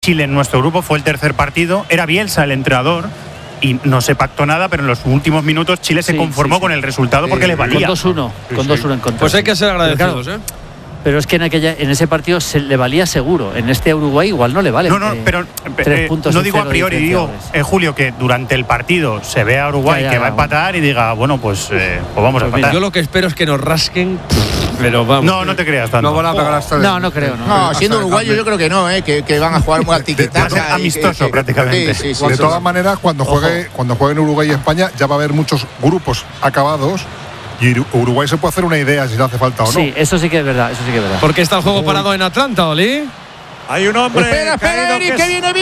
Chile en nuestro grupo, fue el tercer partido, era Bielsa el entrenador y no se pactó nada, pero en los últimos minutos Chile se conformó con el resultado porque les valía. Con 2-1, con 2-1 en contra. Pues hay que ser agradecidos, Pero es que en ese partido se le valía seguro. En este Uruguay igual no le vale. Pero 3 puntos no digo a priori, digo Julio, que durante el partido se ve a Uruguay que va a empatar y diga, bueno, pues vamos a empatar. Yo lo que espero es que nos rasquen, pero vamos. No te creas tanto. No van a pegar hasta no creo. No, siendo uruguayo yo creo que no, que van a jugar muy al tiquitaca. Amistoso prácticamente. Sí. De todas maneras, cuando jueguen Uruguay y España ya va a haber muchos grupos acabados. Y Uruguay se puede hacer una idea si le hace falta o no. Sí, eso sí que es verdad. Porque está el juego parado en Atlanta, Oli. Hay un hombre. Espera, Eric, que viene.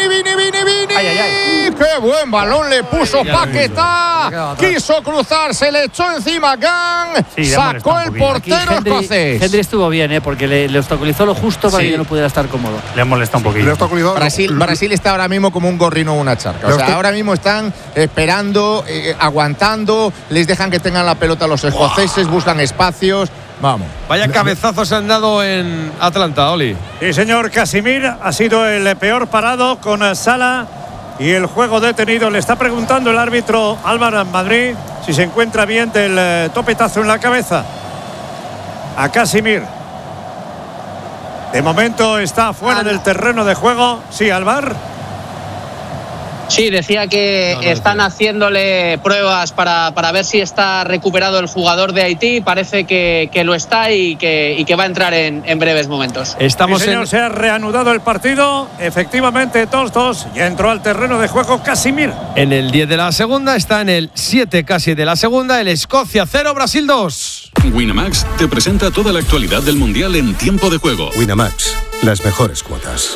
Ay. ¡Qué buen balón le puso Paquetá! Quiso cruzar, se le echó encima Gang. Sacó el portero escocés. Henry estuvo bien, porque le obstaculizó lo justo para que no pudiera estar cómodo. Le ha molestado un poquito. Brasil está ahora mismo como un gorrino o una charca. O sea, ahora mismo están esperando, aguantando. Les dejan que tengan la pelota los escoceses, buscan espacios. Vamos. Vaya cabezazos se han dado en Atlanta, Oli. Sí, señor. Casimir ha sido el peor parado con Salah y el juego detenido. Le está preguntando el árbitro Álvaro Madrid si se encuentra bien del topetazo en la cabeza a Casimir. De momento está fuera del terreno de juego. Sí, Álvaro. Sí, decía que están haciéndole pruebas para ver si está recuperado el jugador de Haití. Parece que lo está y que va a entrar en breves momentos. Se ha reanudado el partido. Efectivamente, 2-2. Ya entró al terreno de juego Casimir. En el 10 de la segunda, está en el 7 casi de la segunda. El Escocia 0, Brasil 2. Winamax te presenta toda la actualidad del Mundial en tiempo de juego. Winamax, las mejores cuotas.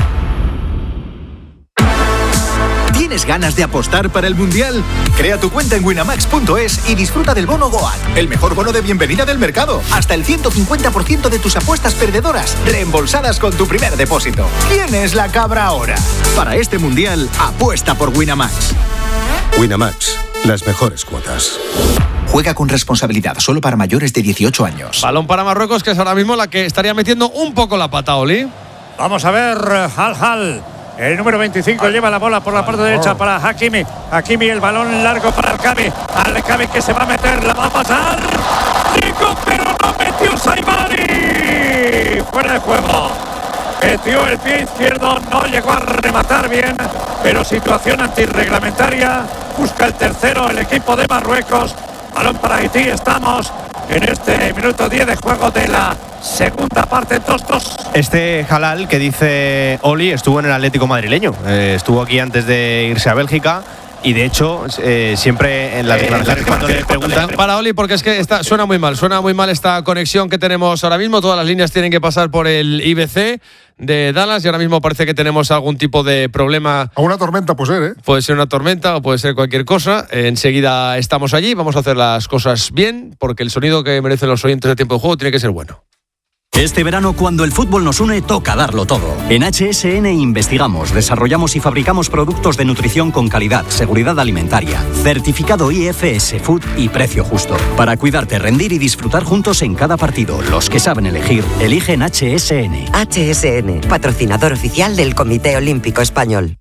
¿Tienes ganas de apostar para el Mundial? Crea tu cuenta en winamax.es y disfruta del bono Goat, el mejor bono de bienvenida del mercado. Hasta el 150% de tus apuestas perdedoras reembolsadas con tu primer depósito. ¿Quién es la cabra ahora? Para este Mundial, apuesta por Winamax. Winamax, las mejores cuotas. Juega con responsabilidad, solo para mayores de 18 años. Balón para Marruecos, que es ahora mismo la que estaría metiendo un poco la pata, Oli. Vamos a ver, Hal. El número 25 lleva la bola por la parte derecha para Hakimi. Hakimi, el balón largo para Al-Kabi que se va a meter, la va a pasar. Rico, pero no metió Saibari. Fuera de juego. Metió el pie izquierdo, no llegó a rematar bien, pero situación antirreglamentaria. Busca el tercero el equipo de Marruecos. Balón para Haití, estamos en este minuto 10 de juego de la segunda parte, 2-2. Este Halal que dice Oli estuvo en el Atlético madrileño, estuvo aquí antes de irse a Bélgica y de hecho siempre en las declaraciones cuando le preguntan… Para Oli, porque es que suena muy mal esta conexión que tenemos ahora mismo. Todas las líneas tienen que pasar por el IBC de Dallas y ahora mismo parece que tenemos algún tipo de problema. A una tormenta puede ser, Puede ser una tormenta o puede ser cualquier cosa. Enseguida estamos allí, vamos a hacer las cosas bien porque el sonido que merecen los oyentes de tiempo de juego tiene que ser bueno. Este verano, cuando el fútbol nos une, toca darlo todo. En HSN investigamos, desarrollamos y fabricamos productos de nutrición con calidad, seguridad alimentaria, certificado IFS Food y precio justo. Para cuidarte, rendir y disfrutar juntos en cada partido. Los que saben elegir, eligen HSN. HSN, patrocinador oficial del Comité Olímpico Español.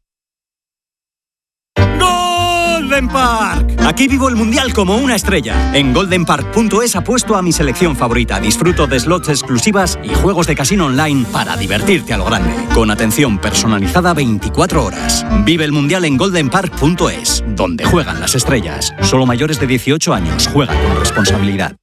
Golden Park. Aquí vivo el Mundial como una estrella. En goldenpark.es apuesto a mi selección favorita. Disfruto de slots exclusivas y juegos de casino online para divertirte a lo grande. Con atención personalizada 24 horas. Vive el Mundial en goldenpark.es, donde juegan las estrellas. Solo mayores de 18 años. Juega con responsabilidad.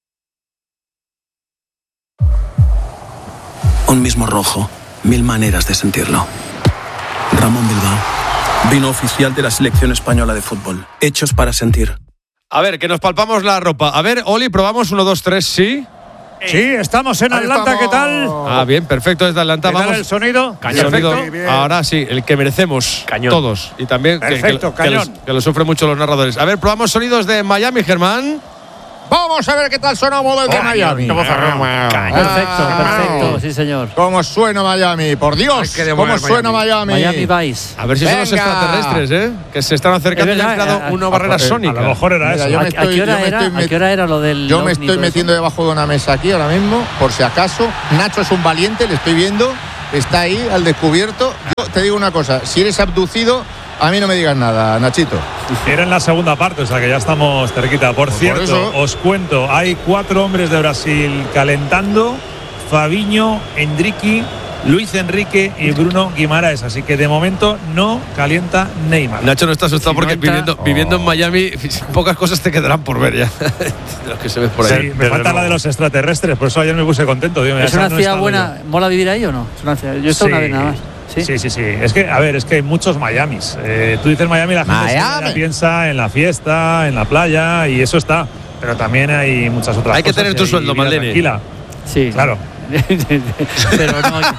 Un mismo rojo, 1000 maneras de sentirlo. Ramón Bilbao. Vino oficial de la selección española de fútbol. Hechos para sentir. A ver, que nos palpamos la ropa. A ver, Oli, probamos 1, 2, 3, ¿sí? Sí, estamos en Atlanta, ¿qué tal? Ah, bien, perfecto, desde Atlanta. Vamos. El sonido? Cañón. Ahora sí, el que merecemos. Cañón. Todos. Y también perfecto, que lo sufren mucho los narradores. A ver, probamos sonidos de Miami, Germán. Vamos a ver qué tal sonamos desde Miami. Perfecto, sí señor. ¿Cómo suena Miami? Por Dios, ¿cómo suena Miami? Miami Vice. A ver si son los extraterrestres, que se están acercando y han creado una barrera sónica. A lo mejor era eso. ¿A qué hora era lo del… Yo me estoy metiendo debajo de una mesa aquí ahora mismo, por si acaso. Nacho es un valiente, le estoy viendo. está ahí al descubierto. Yo te digo una cosa, si eres abducido, a mí no me digas nada, Nachito. Era en la segunda parte, o sea que ya estamos cerquita. Por cierto, os cuento, hay 4 hombres de Brasil calentando: Fabinho, Endrique, Luis Enrique y Bruno Guimaraes. Así que de momento no calienta Neymar. Nacho no está asustado porque viviendo en Miami, pocas cosas te quedarán por ver ya. De los que se ven por ahí. Sí, me falta la de los extraterrestres, por eso ayer me puse contento. Digo, ¿Es una ciudad buena? ¿Mola vivir ahí o no? Es una ciudad, yo he estado una vez nada más. Sí. Es que, a ver, es que hay muchos Miamis. Tú dices Miami, la gente piensa en la fiesta, en la playa, y eso está. Pero también hay muchas otras cosas. Hay que tener tu sueldo, Maldini. Tranquila. Sí. Claro. Pero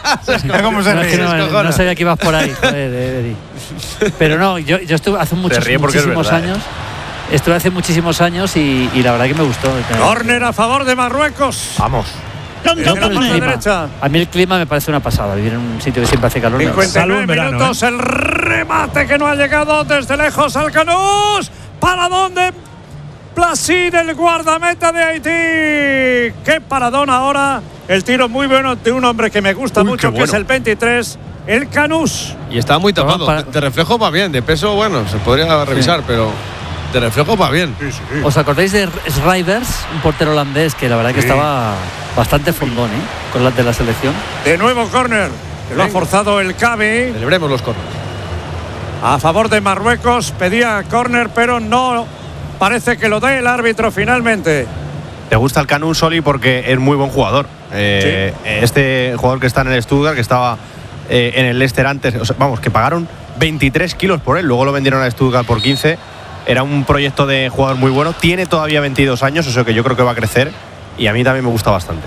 no sabía que ibas por ahí. Pero no, yo estuve hace muchísimos años. Estuve hace muchísimos años y la verdad que me gustó. Córner a favor de Marruecos. Vamos. No por el clima. A mí el clima me parece una pasada. Vivir en un sitio que siempre hace calor. 59 minutos, el remate que no ha llegado desde lejos al Canús. ¿Para dónde? Placid, el guardameta de Haití. ¡Qué paradón ahora! El tiro muy bueno de un hombre que me gusta mucho, que es el 23, el Canús. Y está muy tapado. De reflejo va bien, de peso, bueno, se podría revisar, pero de reflejo va bien. ¿Os acordáis de Schrijvers, un portero holandés que la verdad que estaba bastante fondón, con las de la selección? De nuevo córner, que lo ha forzado el Cavi. Celebremos los córneres. A favor de Marruecos, pedía córner, pero no parece que lo dé el árbitro finalmente. Te gusta el Canú, Soli, porque es muy buen jugador. Este jugador que está en el Stuttgart, que estaba en el Leicester antes, que pagaron 23 kilos por él, luego lo vendieron al Stuttgart por 15. Era un proyecto de jugador muy bueno. Tiene todavía 22 años, o sea que yo creo que va a crecer. Y a mí también me gusta bastante.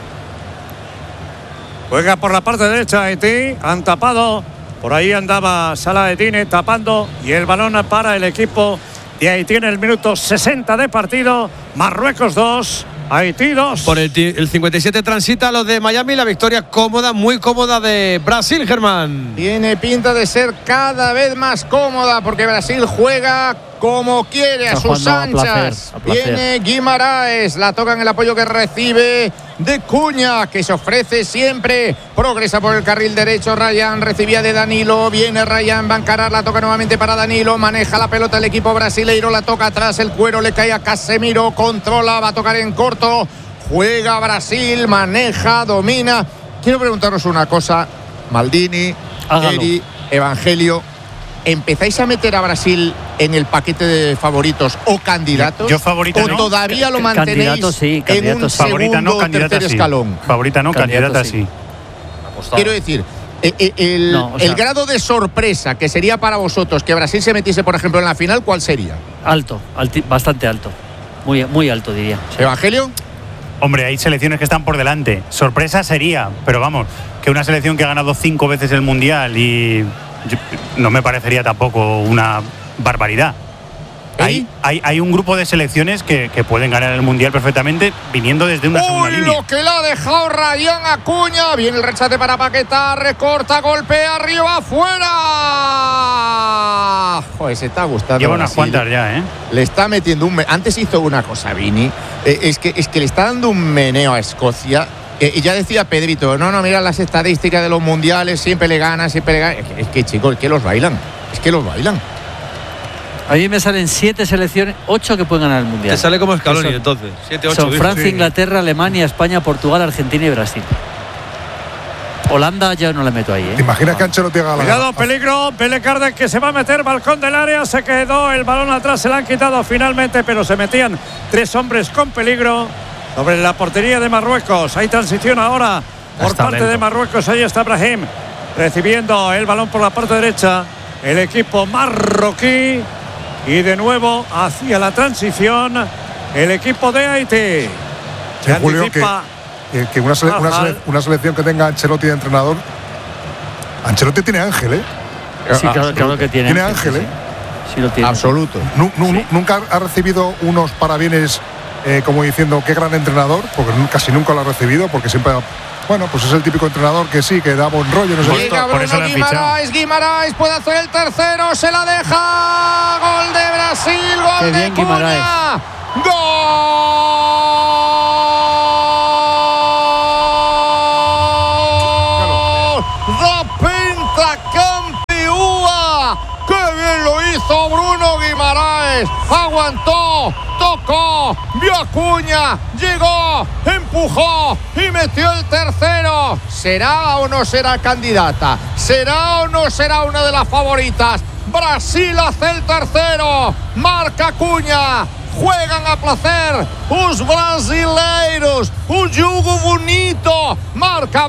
Juega por la parte derecha Haití. Han tapado. Por ahí andaba Salah-Eddine tapando. Y el balón para el equipo de Haití en el minuto 60 de partido. Marruecos 2. Haití 2. Por el 57 transita los de Miami. La victoria cómoda, muy cómoda de Brasil, Germán. Tiene pinta de ser cada vez más cómoda porque Brasil juega como quiere, a sus anchas. Viene Guimaraes, la toca en el apoyo que recibe de Cunha, que se ofrece siempre. Progresa por el carril derecho. Ryan recibía de Danilo. Viene Ryan, va a encarar, la toca nuevamente para Danilo. Maneja la pelota el equipo brasileiro, la toca atrás. El cuero le cae a Casemiro. Controla, va a tocar en corto. Juega Brasil, maneja, domina. Quiero preguntaros una cosa, Maldini, Eri, Evangelio. ¿Empezáis a meter a Brasil en el paquete de favoritos o candidatos? Yo favorita ¿O no? todavía lo mantenéis en un segundo o tercer escalón? Favorita no, candidata sí. Quiero decir, el grado de sorpresa que sería para vosotros que Brasil se metiese, por ejemplo, en la final, ¿cuál sería? Alto, bastante alto. Muy alto, diría. ¿Evangelio? Hombre, hay selecciones que están por delante. Sorpresa sería, pero vamos, que una selección que ha ganado 5 veces el Mundial y no me parecería tampoco una barbaridad. Hay un grupo de selecciones que pueden ganar el Mundial perfectamente viniendo desde una segunda línea. Lo que le ha dejado Ryan a Cunha. Viene el rechate para Paquetá, recorta, golpea, arriba, afuera. Joder, se está gustando. Lleva unas cuantas ya, Le está metiendo Antes hizo una cosa, Vini. Es que le está dando un meneo a Escocia. Y ya decía Pedrito, no, mira las estadísticas de los mundiales, siempre le ganan. Es que chicos, que los bailan. A mí me salen 7 selecciones, 8 que pueden ganar el mundial. Te sale como Scaloni entonces. 7, 8. Son Francia, Inglaterra, Alemania, España, Portugal, Argentina y Brasil. Holanda ya no la meto ahí. ¿Te imaginas que Ancelotti haga la... Cuidado, peligro. Pele Cárdenas que se va a meter, balcón del área. Se quedó el balón atrás, se la han quitado finalmente, pero se metían 3 hombres con peligro sobre la portería de Marruecos. Hay transición ahora por parte de Marruecos. Ahí está Brahim recibiendo el balón por la parte derecha. El equipo marroquí. Y de nuevo hacia la transición el equipo de Haití. Sí, Julio, que una selección que tenga Ancelotti de entrenador. Ancelotti tiene ángel, ¿eh? Sí, claro que tiene. Tiene ángel, ¿eh? Sí lo tiene. Absoluto. Nunca ha recibido unos parabienes como diciendo qué gran entrenador, porque casi nunca lo ha recibido, porque siempre... Bueno, pues es el típico entrenador que sí, que da buen rollo. No sé. Llega Bruno Guimaraes puede hacer el tercero, se la deja. Gol de Brasil, gol de Cunha. ¡Gol! hizo Bruno Guimaraes, aguantó, tocó, vio a Acuña, llegó, empujó y metió el tercero. ¿Será o no será candidata? ¿Será o no será una de las favoritas? Brasil hace el tercero, marca Acuña. Juegan a placer os brasileiros, un jugo bonito, marca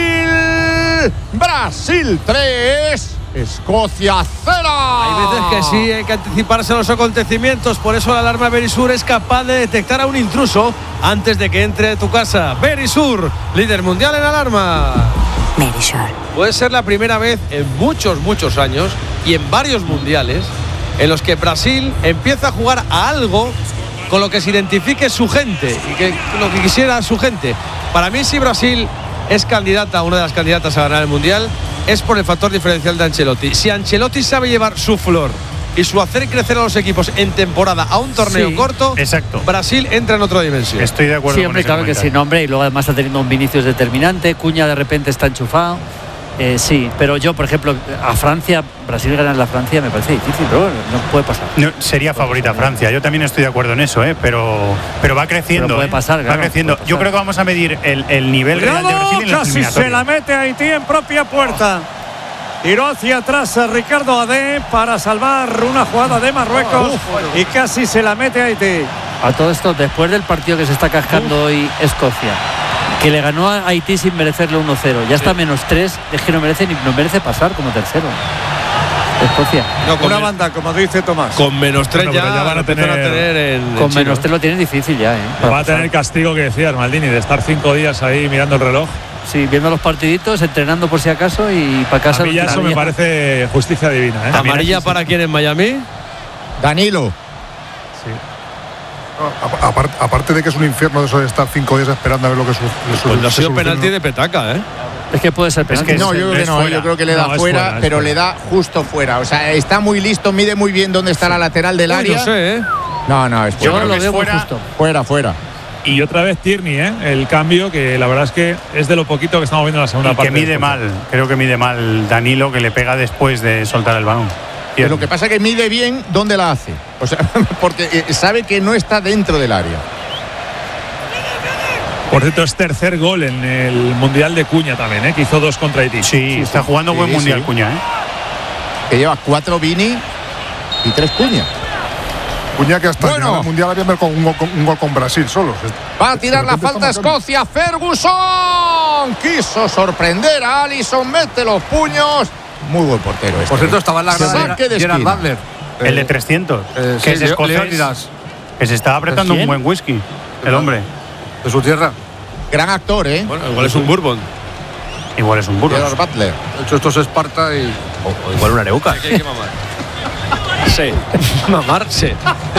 Brasil. Brasil 3, Escocia 0. Hay veces que sí, hay que anticiparse a los acontecimientos, por eso la alarma Verisur es capaz de detectar a un intruso antes de que entre a tu casa. Verisur, líder mundial en alarma. Verisur. Puede ser la primera vez en muchos años y en varios mundiales en los que Brasil empieza a jugar a algo con lo que se identifique su gente y que lo que quisiera su gente. Para mí, si Brasil es candidata, una de las candidatas a ganar el Mundial, es por el factor diferencial de Ancelotti. Si Ancelotti sabe llevar su flor y su hacer crecer a los equipos en temporada a un torneo corto, exacto, Brasil entra en otra dimensión. Estoy de acuerdo con hombre, claro que sí, hombre, y luego además está teniendo un Vinicius determinante, Cuña de repente está enchufado. Sí, pero yo, por ejemplo, a Francia, Brasil ganar la Francia me parece difícil, pero bueno, no puede pasar. No, sería favorita Francia, yo también estoy de acuerdo en eso, pero va creciendo. Pero puede pasar, va creciendo. Yo creo que vamos a medir el nivel real de Brasil en la casi eliminatoria. se la mete Haití en propia puerta. Tiró hacia atrás a Ricardo Adé para salvar una jugada de Marruecos y casi se la mete Haití. A todo esto, después del partido que se está cascando hoy Escocia, que le ganó a Haití sin merecerle 1-0, ya está -3, es que no merece pasar como tercero. Escocia. No, con una banda, como dice Tomás. Con -3 ya van a tener con -3 lo tienen difícil ya, Va a tener el castigo que decías, Maldini, de estar 5 días ahí mirando el reloj. Sí, viendo los partiditos, entrenando por si acaso y para casa. A mí ya eso me parece justicia divina. ¿Amarilla para quién en Miami? Danilo. Sí. Aparte de que es un infierno de eso de estar 5 días esperando a ver lo que sucede. Pues no ha sido penalti de petaca, ¿eh? Es que puede ser penalti. No, yo creo que no, yo creo que le da fuera, pero le da justo fuera. O sea, está muy listo, mide muy bien dónde está la lateral del área. No sé, ¿eh? No, es yo fuera. lo veo fuera, justo. Fuera. Y otra vez Tierney, el cambio, que la verdad es que es de lo poquito que estamos viendo en la segunda parte. Que mide mal, creo que mide mal Danilo, que le pega después de soltar el balón. Pero lo que pasa es que mide bien dónde la hace. O sea, porque sabe que no está dentro del área. Por cierto, es tercer gol en el Mundial de Cuña también, que hizo 2 contra Haití. Sí, está jugando buen Mundial Cuña, Que lleva 4 Vini y 3 Cuña. Cuña que hasta el Mundial había marcado un gol con Brasil solo. Va a tirar la falta Escocia. Ferguson quiso sorprender a Alisson, mete los puños. Muy buen portero este. Por cierto, estaba en la grada Gerard Butler. El de 300. Que es escocés. Que se estaba apretando un buen whisky. El hombre. De su tierra. Gran actor, ¿eh? Bueno, igual es un bourbon. Igual es un bourbon. Gerard Butler. De hecho, esto es Esparta y... O igual una areuca. Hay que mamar. Sí. Mamarse.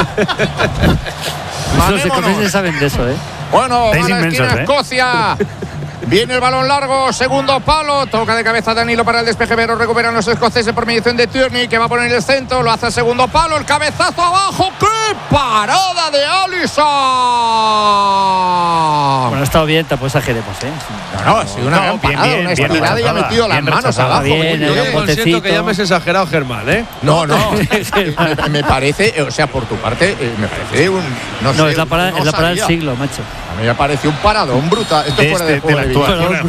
Los escoceses saben de eso, ¿eh? Bueno, va a la esquina Escocia. Viene el balón largo, segundo palo, toca de cabeza Danilo para el despeje, pero recuperan los escoceses por mediación de Tierney, que va a poner el centro, lo hace el segundo palo, el cabezazo abajo, ¡qué parada de Alisson! Bueno, ha estado bien, tampoco exageremos, ¿eh? No, ha sido una gran parada, una estirada y ha metido las manos abajo. Yo consiento que ya me has exagerado, Germán, ¿eh? No, me parece, o sea, por tu parte, me parece un... No, es la parada del siglo, macho. A mí me parece un paradón brutal. Esto fuera de juego.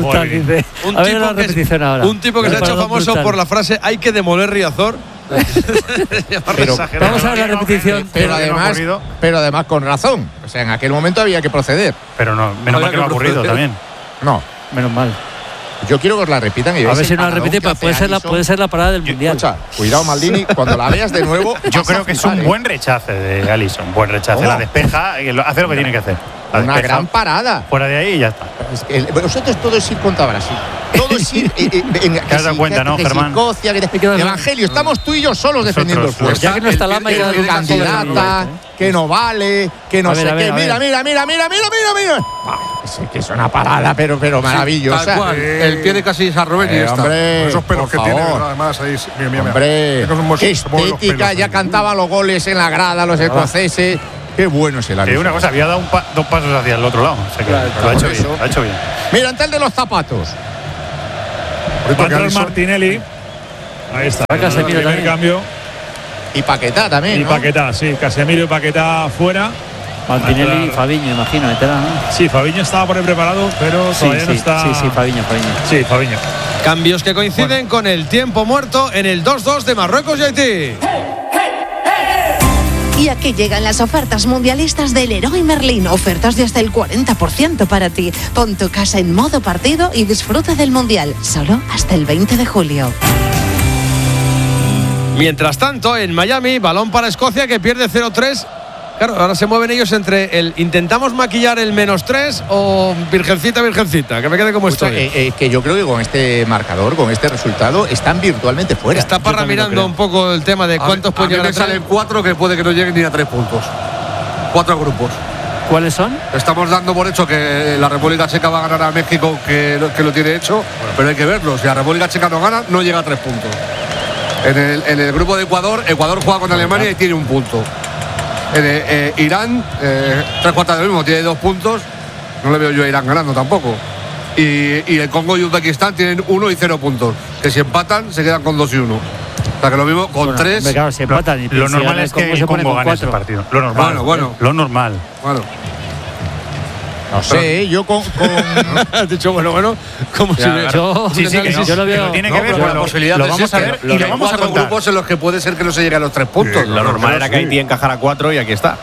Un tipo que se ha hecho famoso por la frase "hay que demoler Riazor". Pero vamos a ver la repetición. Pero además con razón. O sea, en aquel momento había que proceder. Pero no, menos mal que no ha ocurrido también. No. Menos mal. Yo quiero que os la repitan y a ver si no la repite, puede ser la parada del Mundial. Escucha, cuidado, Maldini, cuando la veas de nuevo. Yo creo que es un buen rechace de Alisson. Buen rechace. La despeja y hace lo que tiene que hacer. Una gran parada. Fuera de ahí y ya está. Vosotros todo es ir contra Brasil. Todo es ir. ¿Te has dado cuenta, no, Germán? Evangelio, estamos tú y yo solos defendiendo el puesto. Ya que no está Lama, ya candidata, que no vale, que no sé qué. Mira. Que es una parada, pero maravillosa. El pie de casi San Rubén y está. Hombre, esos pelos que tiene, además ahí. Hombre, qué estética, ya cantaban los goles en la grada los escoceses. Qué bueno es el Alisson. Una cosa, había dado 2 pasos hacia el otro lado. O sea que lo ha hecho bien. Mira, ante el de los zapatos. Va a entrar Martinelli. Ahí está. El primer cambio. Y Paquetá también, Y ¿no? Paquetá, sí. Casemiro y Paquetá fuera. Martinelli y Fabiño, imagino, meterán, ¿no? Sí, Fabiño estaba por ahí preparado, pero todavía no está. Sí, Fabiño. Sí, Fabiño. Cambios que coinciden con el tiempo muerto en el 2-2 de Marruecos y Haití. Y aquí llegan las ofertas mundialistas del Leroy Merlin. Ofertas de hasta el 40% para ti. Pon tu casa en modo partido y disfruta del Mundial. Solo hasta el 20 de julio. Mientras tanto, en Miami, balón para Escocia que pierde 0-3. Claro, ahora se mueven ellos entre el intentamos maquillar el -3 o virgencita, que me quede como estoy. Que yo creo que con este marcador, con este resultado, están virtualmente fuera. Está Parra mirando un poco el tema de cuántos pueden llegar a traer. Salen 4 que puede que no lleguen ni a 3 puntos. 4 grupos. ¿Cuáles son? Estamos dando por hecho que la República Checa va a ganar a México, que lo tiene hecho, pero hay que verlo. Si la República Checa no gana, no llega a 3 puntos. En el grupo de Ecuador juega con Alemania y tiene 1 punto. Irán, 3/4 de lo mismo, tiene 2 puntos. No le veo yo a Irán ganando tampoco. Y el Congo y Uzbekistán tienen 1 y 0 puntos. Que si empatan, se quedan con 2 y 1. O sea que lo mismo con 3. Claro, si empatan. Lo normal es que el Congo gane ese partido. Lo normal. Bueno. Lo normal. Bueno. No sé, yo con Has dicho bueno, como si yo lo veo. Tiene que ver con la posibilidad. Lo vamos a ver y lo vamos a contar. Grupos en los que puede ser que no se llegue a los 3 puntos. Lo normal era que Haití encajara 4 y aquí está.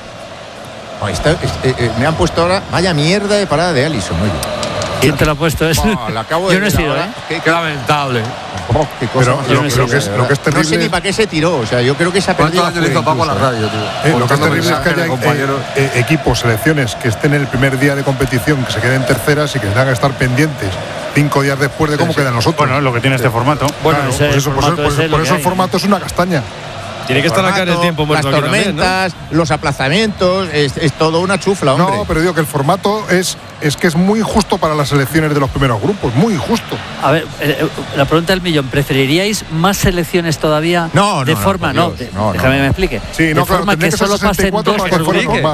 me han puesto ahora, vaya mierda de parada de Alisson, oye. ¿Quién te lo ha puesto eso? La acabo de yo no he ver sido, ahora. Qué lamentable. Qué cosa. Pero lo que es terrible. No sé ni para qué se tiró. O sea, yo creo que se ha perdido. ¿Cuántos años le hizo Paco a la radio, tío? Lo que es terrible es que haya equipos, selecciones que estén en el primer día de competición, que se queden terceras y que tengan que estar pendientes 5 días después de cómo quedan nosotros. Bueno, es lo que tiene este formato. Bueno, por eso el formato es una castaña. Tiene que estar acá en el tiempo muerto. Las tormentas, también, ¿no? Los aplazamientos, es todo una chufla, hombre. No, pero digo que el formato es que es muy injusto para las selecciones de los primeros grupos, muy injusto. A ver, la pregunta del millón, ¿preferiríais más selecciones todavía? No, de forma, déjame me explique. Sí, de no, forma claro, que solo pasen 2 por grupo.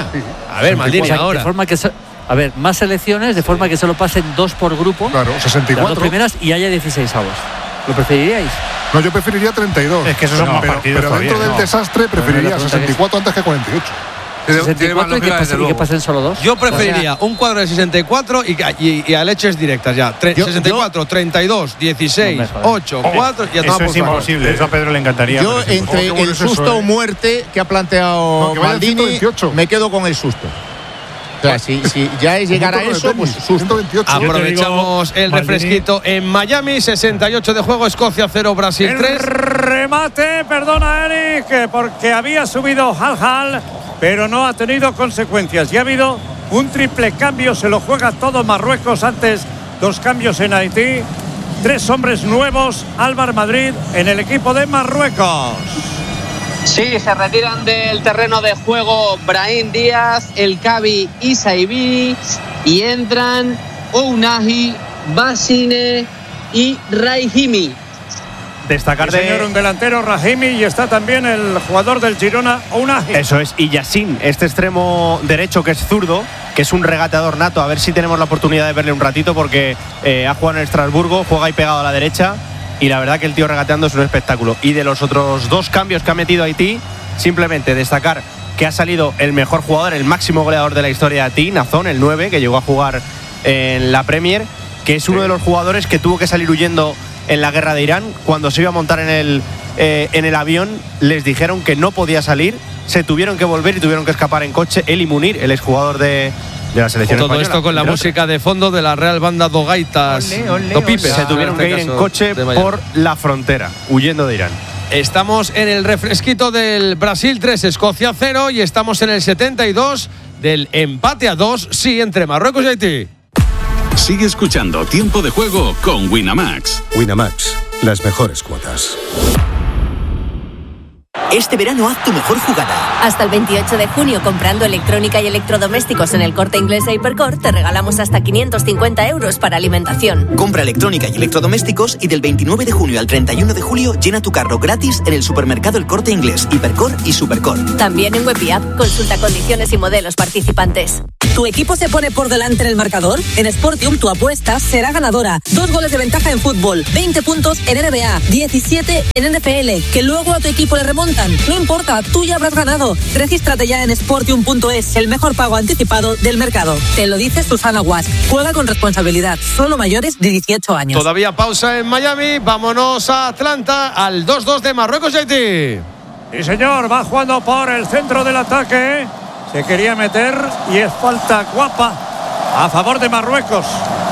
A ver, Maldini, ahora. De forma que a ver, más selecciones, de forma que solo pasen 2 por grupo. Claro, 64. Las 2 primeras y haya 16 avos. ¿Lo preferiríais? No, yo preferiría 32. Es que esos son más partidos. Pero dentro del desastre preferiría 64 antes que 48. 64 y que pasen solo 2. Yo preferiría un cuadro de 64 y a leches directas ya. 64, 32, 16, 8, 4 y ya eso es imposible. Eso a Pedro le encantaría. Yo entre el susto o muerte que ha planteado Maldini, me quedo con el susto. O sea, si ya es llegar a eso, pues susto. Aprovechamos el refresquito en Miami, 68 de juego, Escocia 0, Brasil 3. Remate, perdona Eric, porque había subido Hal, pero no ha tenido consecuencias. Y ha habido un triple cambio, se lo juega todo Marruecos antes, 2 cambios en Haití. 3 hombres nuevos, Álvaro Madrid en el equipo de Marruecos. Sí, se retiran del terreno de juego Brahim Díaz, El Kabi y Saibi y entran Ounahi, Basine y Raihimi. Destacar señor, un delantero Rahimi y está también el jugador del Girona, Ounahi. Eso es, y Yassin, este extremo derecho que es zurdo, que es un regateador nato. A ver si tenemos la oportunidad de verle un ratito porque ha jugado en Estrasburgo, juega ahí pegado a la derecha. Y la verdad que el tío regateando es un espectáculo. Y de los otros 2 cambios que ha metido Haití, simplemente destacar que ha salido el mejor jugador, el máximo goleador de la historia de Haití, Nazón, el 9, que llegó a jugar en la Premier, que es uno de los jugadores que tuvo que salir huyendo en la guerra de Irán. Cuando se iba a montar en el avión, les dijeron que no podía salir, se tuvieron que volver y tuvieron que escapar en coche. Él y Munir, el exjugador de la selección todo española. Esto con la música de fondo de la Real Banda do Gaitas. Topipes. Se tuvieron que ir en coche por la frontera, huyendo de Irán. Estamos en el refresquito del Brasil 3, Escocia 0 y estamos en el 72 del empate a 2, sí, entre Marruecos y Haití. Sigue escuchando Tiempo de Juego con Winamax. Winamax, las mejores cuotas. Este verano haz tu mejor jugada. Hasta el 28 de junio, comprando electrónica y electrodomésticos en el Corte Inglés e Hipercor, te regalamos hasta 550 euros para alimentación. Compra electrónica y electrodomésticos y del 29 de junio al 31 de julio llena tu carro gratis en el supermercado El Corte Inglés, Hipercor y Supercor. También en web y app, consulta condiciones y modelos participantes. ¿Tu equipo se pone por delante en el marcador? En Sportium tu apuesta será ganadora. 2 goles de ventaja en fútbol, 20 puntos en NBA, 17 en NFL, que luego a tu equipo le remontan. No importa, tú ya habrás ganado. Regístrate ya en Sportium.es, el mejor pago anticipado del mercado. Te lo dice Susana Guas. Juega con responsabilidad. Solo mayores de 18 años. Todavía pausa en Miami. Vámonos a Atlanta al 2-2 de Marruecos y Haití. Sí, señor, va jugando por el centro del ataque. Se quería meter y es falta guapa a favor de Marruecos.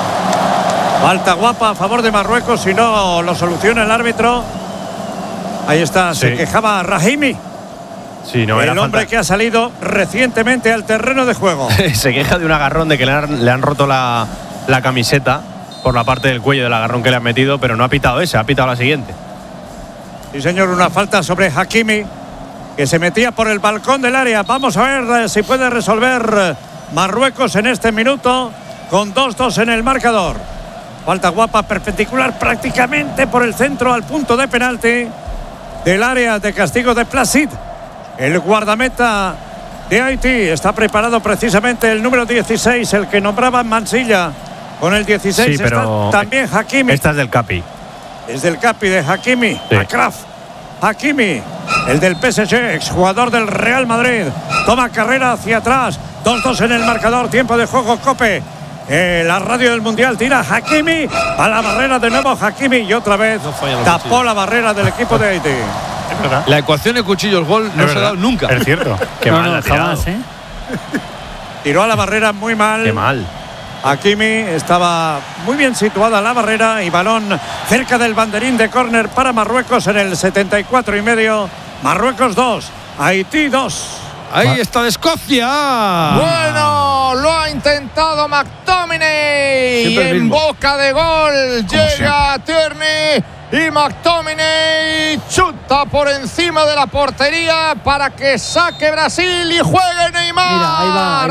Falta guapa a favor de Marruecos, si no lo soluciona el árbitro. Ahí está, se quejaba Rahimi. Sí, no el era hombre falta. que ha salido recientemente al terreno de juego. Se queja de un agarrón, de que le han roto la camiseta por la parte del cuello del agarrón que le han metido, pero no ha pitado esa, ha pitado la siguiente. Sí, señor, una falta sobre Hakimi, que se metía por el balcón del área. Vamos a ver si puede resolver Marruecos en este minuto, con 2-2 en el marcador. Falta guapa, perpendicular prácticamente por el centro al punto de penalti del área de castigo de Placid. El guardameta de Haití está preparado precisamente el número 16, el que nombraba Mansilla. Con el 16 sí, pero está también Hakimi. Esta es del Capi. Es del Capi de Hakimi. Sí. Akraf Hakimi, el del PSG, exjugador del Real Madrid. Toma carrera hacia atrás. 2-2 en el marcador. Tiempo de juego, Cope. La radio del Mundial tira Hakimi a la barrera de nuevo. Hakimi y otra vez tapó la barrera del equipo de Haití. Es verdad. La ecuación de cuchillos gol no se ha dado nunca. Es cierto. Qué mal ha tirado. Jamás, ¿eh? Tiró a la barrera muy mal. Qué mal. Hakimi estaba muy bien situada la barrera y balón cerca del banderín de córner para Marruecos en el 74,5. Marruecos 2, Haití 2. Ahí está de Escocia. Bueno, lo ha intentado McTominay. Y en boca de gol llega Tierney. Y McTominay chuta por encima de la portería para que saque Brasil y juegue Neymar. Mira, ahí va.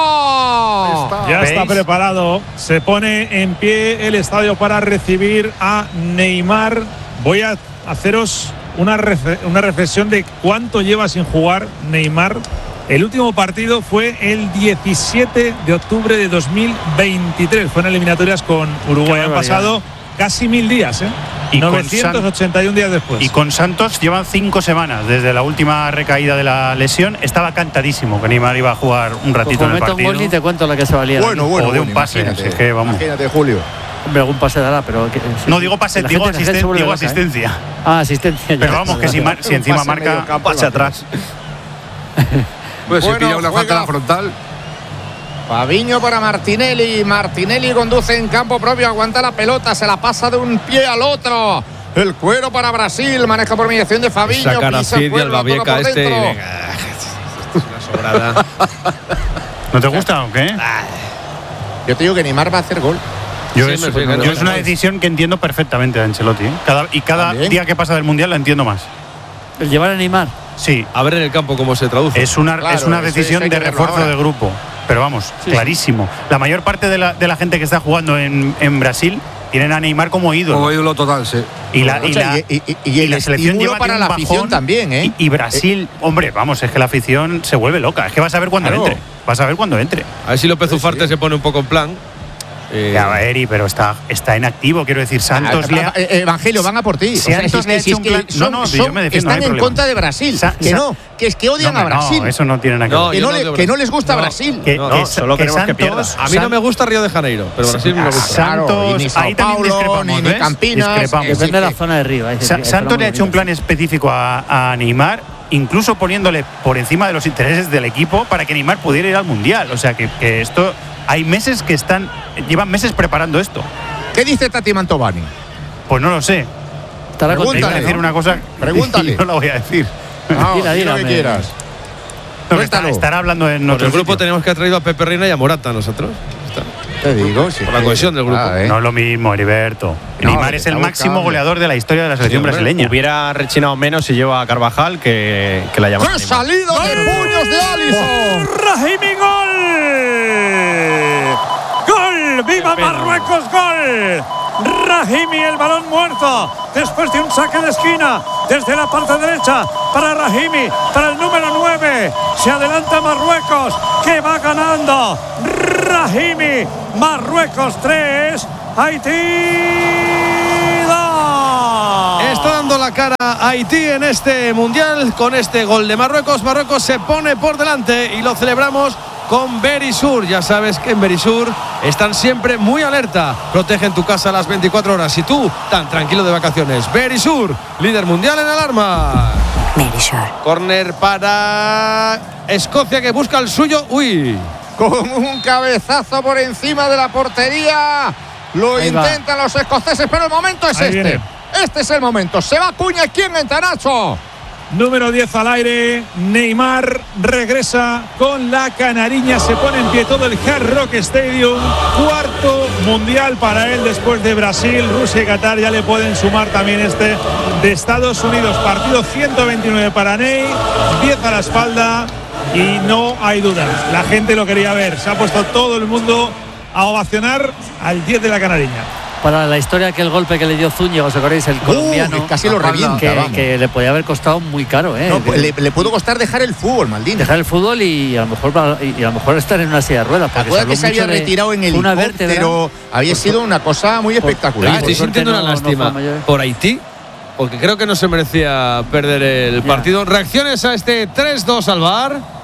Nacho. Ya está preparado. Se pone en pie el estadio para recibir a Neymar. Voy a haceros una reflexión de cuánto lleva sin jugar Neymar. El último partido fue el 17 de octubre de 2023. Fue en eliminatorias con Uruguay. Han pasado casi 1000 días, ¿eh? Y 981 días después. Y con Santos llevan 5 semanas desde la última recaída de la lesión. Estaba cantadísimo que Neymar iba a jugar un ratito en el partido. Un gol y te cuento la que se valía. O de un pase. Imagínate, es que, vamos. Imagínate, Julio. Hombre, algún pase dará, pero... No digo pase, digo asistencia. Ah, asistencia. Pero vamos, que si encima marca, pase atrás. Pues Bueno, si pilla una falta juega. en la frontal. Fabiño para Martinelli. Martinelli conduce en campo propio, aguanta la pelota, se la pasa de un pie al otro. El cuero para Brasil, maneja por mediación de Fabiño. Sacar a pisa Cid y fuera, al la toca Babieca por este. dentro. Venga, esto es una sobrada. ¿No te gusta o qué? Yo te digo que Neymar va a hacer gol. Yo es una decisión que entiendo perfectamente de Ancelotti. Cada día que pasa del Mundial la entiendo más. ¿El llevar a Neymar? Sí. A ver en el campo cómo se traduce. Es una decisión de refuerzo de grupo. Pero vamos, clarísimo. La mayor parte de la gente que está jugando en Brasil tienen a Neymar como ídolo. Como ídolo total, sí. Y la selección lleva para un la bajón afición también, ¿eh? Y Brasil, hombre, vamos, es que la afición se vuelve loca. Es que vas a ver cuando entre. Vas a ver cuando entre. A ver si López Ufarte se pone un poco en plan. Ya, Eri, pero está en activo, quiero decir, Santos Evangelio, van a por ti. Santos le ha hecho un plan. Yo me defiendo, están en contra de Brasil. Que es que odian a Brasil. No, eso no tiene nada que ver. Que no les gusta Brasil. Solo queremos que pierda. A mí no me gusta Río de Janeiro, pero Brasil me gusta. Santos, ni Sao Paulo, ni Campinas. Depende de la zona de Río. Santos le ha hecho un plan específico a Neymar, incluso poniéndole por encima de los intereses del equipo para que Neymar pudiera ir al Mundial. O sea, que esto... Hay meses que llevan meses preparando esto. ¿Qué dice Tati Mantovani? Pues no lo sé. Pregúntale, iba a decir una cosa. Pregúntale. No la voy a decir. Dile lo que quieras. No, estará hablando en Por otro el grupo sitio. tenemos que haber traído a Pepe Reina y a Morata nosotros. Te digo, sí. Por la cohesión del grupo. No es lo mismo, Heriberto. Neymar es el máximo goleador de la historia de la selección brasileña. Hubiera rechinado menos si lleva a Carvajal que la llamada. ¡Qué salida de puños de Alisson! ¡Rahimi, gol! ¡Gol! ¡Viva Marruecos, gol! Rahimi, el balón muerto después de un saque de esquina desde la parte derecha para Rahimi, para el número 9 Enrique. Se adelanta Marruecos, que va ganando. Brahimi. Marruecos 3, Haití 2. Está dando la cara a Haití en este mundial con este gol de Marruecos. Marruecos se pone por delante y lo celebramos con Verisur. Ya sabes que en Verisur están siempre muy alerta. Protegen tu casa a las 24 horas y tú tan tranquilo de vacaciones. Verisur, líder mundial en alarma. Verisur. Corner para Escocia, que busca el suyo. Uy. Con un cabezazo por encima de la portería. Lo Ahí intentan los escoceses, pero el momento es Ahí este. viene. Este es el momento. Se va Cuña. ¿Quién entra, Nacho? Número 10 al aire, Neymar regresa con la canariña, se pone en pie todo el Hard Rock Stadium, cuarto mundial para él después de Brasil, Rusia y Qatar. Ya le pueden sumar también este de Estados Unidos. Partido 129 para Ney, 10 a la espalda y no hay dudas, la gente lo quería ver, se ha puesto todo el mundo a ovacionar al 10 de la canariña. Para la historia, que el golpe que le dio Zúñiga, ¿os acordáis? El colombiano. Casi lo revienta. Que le podía haber costado muy caro, ¿eh? No, le pudo costar dejar el fútbol, Maldini. Dejar el fútbol y a lo mejor estar en una silla de ruedas. Acuérdate que se había retirado en el helicóptero. Había sido una cosa muy espectacular. Estoy sintiendo una lástima por Haití, porque creo que no se merecía perder el partido. Reacciones a este 3-2 al VAR.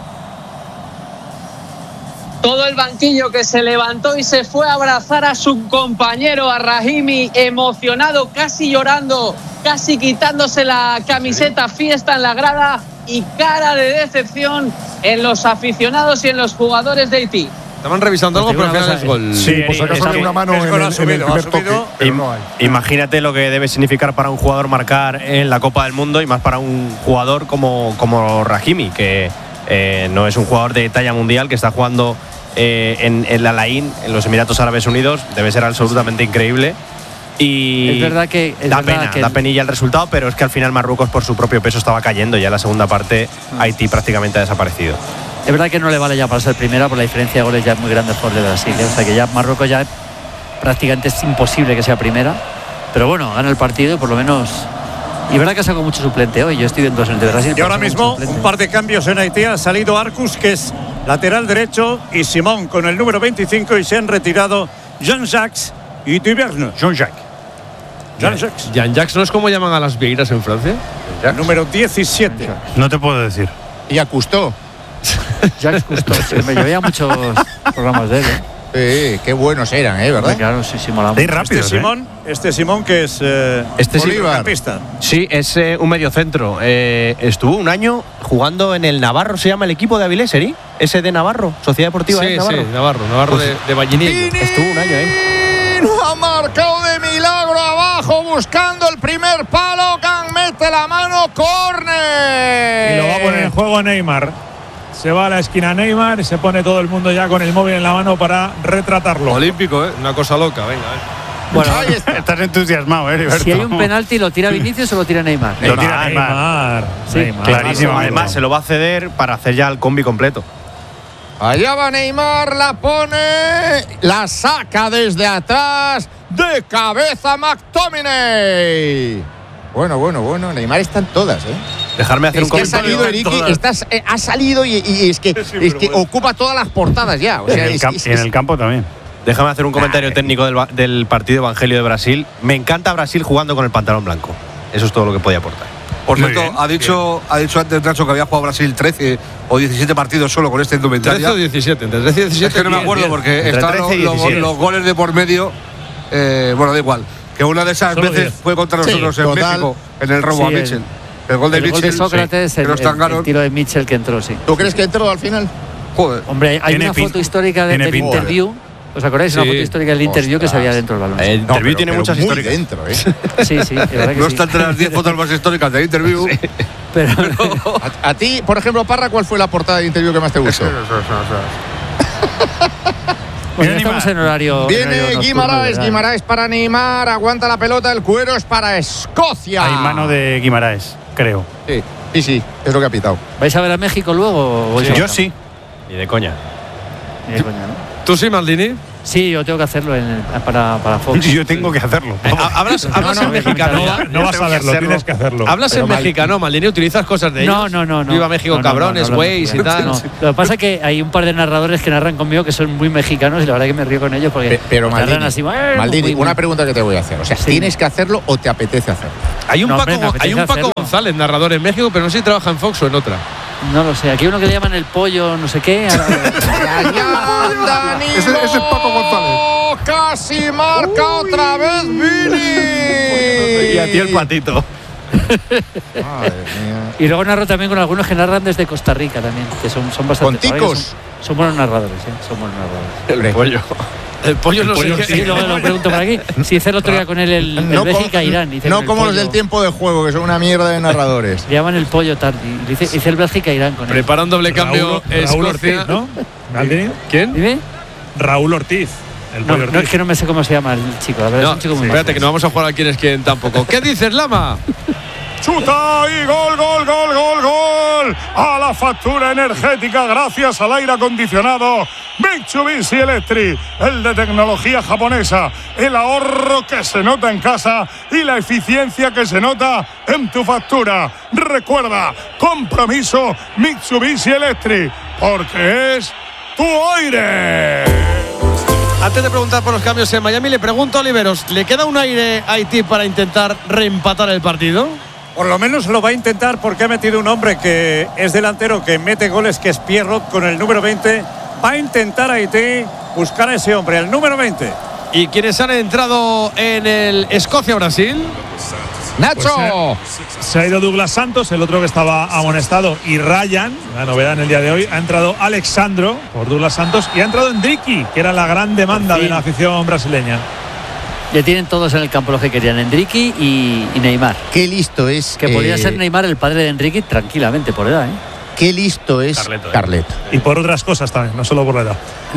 Todo el banquillo que se levantó y se fue a abrazar a su compañero, a Brahimi, emocionado, casi llorando, casi quitándose la camiseta. Fiesta en la grada y cara de decepción en los aficionados y en los jugadores de Haití. Estaban revisando algo, pero al final es gol. Sí, por si acaso había una mano en el primer toque, pero no hay. Imagínate lo que debe significar para un jugador marcar en la Copa del Mundo y más para un jugador como Brahimi, que no es un jugador de talla mundial, que está jugando en el Al Ain, en los Emiratos Árabes Unidos. Debe ser absolutamente increíble. Y es verdad que da penilla el resultado, pero es que al final Marruecos por su propio peso estaba cayendo. Ya en la segunda parte Haití prácticamente ha desaparecido. Es verdad que no le vale ya para ser primera, por la diferencia de goles ya es muy grande por de Brasil, ¿eh? O sea que ya Marruecos ya prácticamente es imposible que sea primera. Pero bueno, gana el partido y por lo menos. Y verdad que ha sacado mucho suplente hoy. Yo estoy viendo el de Brasil. Y ahora mismo un par de cambios en Haití. Ha salido Arcus, que es lateral derecho, y Simón con el número 25, y se han retirado Jean-Jacques y Duverne. Jean-Jacques, ¿no es como llaman a las vieiras en Francia? Número 17. No te puedo decir. Y a Cousteau. Jacques Cousteau, sí, yo veía muchos programas de él, ¿eh? Qué buenos eran, ¿verdad? Claro, sí, molaba. Rápido, Este Simón que es centrocampista. Sí, es un mediocentro. Estuvo un año jugando en el Navarro, se llama el equipo de Avilés, ¿Eri? Ese de Navarro, Sociedad Deportiva de Navarro. Sí, Navarro de Vallinillo. Estuvo un año ahí. Ha marcado de milagro abajo, buscando el primer palo. Can mete la mano, córner. Y lo va a poner en juego Neymar. Se va a la esquina Neymar y se pone todo el mundo ya con el móvil en la mano para retratarlo. Olímpico, una cosa loca, venga. Bueno, estás entusiasmado, Heriberto. Si hay un penalti, ¿lo tira Vinicius o lo tira Neymar? Lo tira Neymar. Sí, Neymar. Clarísimo. Además, se lo va a ceder para hacer ya el combi completo. Allá va Neymar, la pone, la saca desde atrás, de cabeza McTominay. Bueno, Neymar están todas, Dejarme hacer un comentario. Ha salido y es que ocupa todas las portadas ya. O sea, en el campo también. Déjame hacer un comentario técnico del partido Evangelio de Brasil. Me encanta Brasil jugando con el pantalón blanco. Eso es todo lo que podía aportar. Por cierto, ha dicho antes Nacho que había jugado Brasil 13 o 17 partidos solo con este indumentaria. 13 o 17, entre 13 y 17. Es que no me acuerdo porque están los goles de por medio. Bueno, da igual. Que una de esas solo veces 10. fue contra nosotros en México, en el robo a Mitchell. El gol de Mitchell. El gol de Sócrates, el tiro de Mitchell que entró, sí. ¿Tú crees que entró al final? Joder. Hombre, hay una foto histórica del interview. ¿Os acordáis? Una foto histórica del interview que se veía dentro del balón. El interview tiene muchas históricas. Dentro, Sí, no está entre las 10 fotos más históricas del interview. Pero a ti, por ejemplo, Parra, ¿cuál fue la portada de interview que más te gustó? Bueno, estamos en horario. Viene Guimaraes para Neymar, aguanta la pelota, el cuero es para Escocia. Hay mano de Guimaraes, creo. Sí, es lo que ha pitado. ¿Vais a ver a México luego? Yo sí. Ni de coña. Ni de coña, ¿no? ¿Tú sí, Maldini? Sí, yo tengo que hacerlo para Fox. Yo tengo que hacerlo. Hablas en mexicano. No vas a verlo, tienes que hacerlo. Hablas en mexicano, Maldini, utilizas cosas de ellos. No. Viva México, cabrones, güeyes y tal. No. Lo que pasa es que hay un par de narradores que narran conmigo que son muy mexicanos y la verdad que me río con ellos porque pero narran así. Maldini, una pregunta que te voy a hacer. O sea, ¿tienes que hacerlo o te apetece hacerlo? Hay un Paco González, narrador en México, pero no sé si trabaja en Fox o en otra. No lo sé. Aquí hay uno que le llaman el pollo, no sé qué. Ese es Paco González. Casi marca otra vez Vini. Y a ti el patito. Y luego narro también con algunos que narran desde Costa Rica también, que son bastante. ¿Con ticos? Son buenos narradores, son buenos narradores. El pollo. El pollo no sé qué. Sí, luego lo pregunto por aquí. Si hice el otro día con él el Bélgica-Irán. No como los del tiempo de juego, que son una mierda de narradores. Le llaman el pollo tarde. Hice el Bélgica-Irán con él. Prepara un doble cambio. Raúl Ortiz, ¿no? ¿Quién? ¿Dime? Raúl Ortiz. No, es que no me sé cómo se llama el chico. La verdad, es un chico muy espérate, que no vamos a jugar a quién es quién tampoco. ¿Qué dices, Lama? Chuta y gol. A la factura energética gracias al aire acondicionado Mitsubishi Electric, el de tecnología japonesa, el ahorro que se nota en casa y la eficiencia que se nota en tu factura. Recuerda, compromiso Mitsubishi Electric, porque es tu aire. Antes de preguntar por los cambios en Miami, le pregunto a Oliveros, ¿le queda un aire a Haití para intentar reempatar el partido? Por lo menos lo va a intentar porque ha metido un hombre que es delantero, que mete goles, que es Pierrot con el número 20. Va a intentar Haití buscar a ese hombre, el número 20. ¿Y quiénes han entrado en el Escocia-Brasil? ¡Nacho! Pues se ha ido Douglas Santos, el otro que estaba amonestado, y Ryan, la novedad en el día de hoy. Ha entrado Alexandro por Douglas Santos y ha entrado Endricky, que era la gran demanda de la afición brasileña. Le tienen todos en el campo los que querían, Endricky y Neymar. Qué listo es. Que podría ser Neymar el padre de Endricky tranquilamente por edad, ¿eh? Qué listo es Carleto. Y por otras cosas también, no solo por la edad.